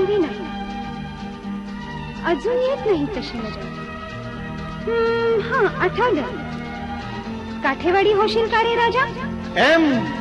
पाहिली नाही, अजून येत नाही तशी नजर. हा, आठवलं. काठेवाडी होशील का रे राजा? एम